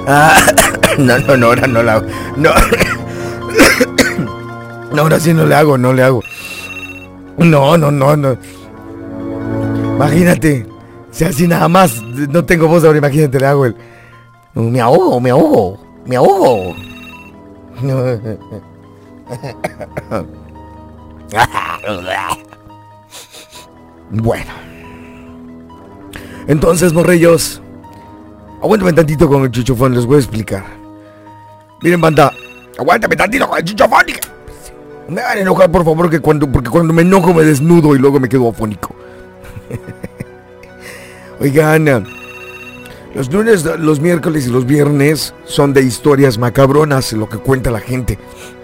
Ah, no, ahora no la hago. No. No, ahora sí no le hago. No. Imagínate. Si así nada más no tengo voz ahora, imagínate, le hago el. Me ahogo. Bueno. Entonces, morrillos, aguántame tantito con el chuchofón, les voy a explicar. Miren, banda, aguántame tantito con el chuchofón. No me hagan enojar, por favor, porque cuando me enojo me desnudo y luego me quedo afónico. Oigan, los lunes, los miércoles y los viernes son de historias macabronas, lo que cuenta la gente.